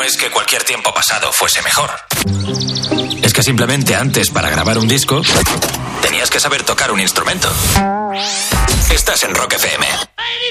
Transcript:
no es que cualquier tiempo pasado fuese mejor. Es que simplemente antes, para grabar un disco, tenías que saber tocar un instrumento. Estás en Rock FM.